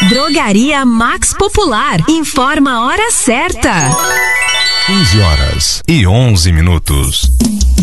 Drogaria Max Popular. Informa a hora certa. 15h11.